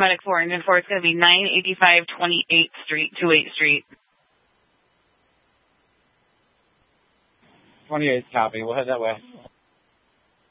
Medic 4, Engine 4. It's going to be 985 28th Street, 28th Street. 28th, copy. We'll head that way.